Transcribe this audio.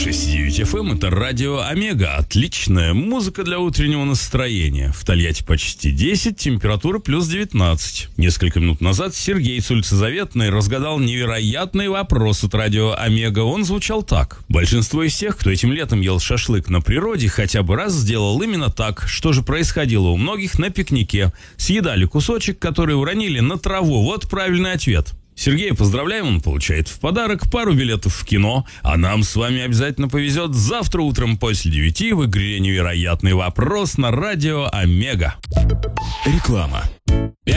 106,9 FM, это радио Омега. Отличная музыка для утреннего настроения. В Тольятти почти 10, температура плюс 19. Несколько минут назад Сергей с улицы Заветной разгадал невероятный вопрос от радио Омега. Он звучал так. Большинство из тех, кто этим летом ел шашлык на природе, хотя бы раз сделал именно так. Что же происходило у многих на пикнике? Съедали кусочек, который уронили на траву. Вот правильный ответ. Сергея поздравляем, он получает в подарок пару билетов в кино, а нам с вами обязательно повезет завтра утром после 9 в игре «Невероятный вопрос» на радио Омега. Реклама.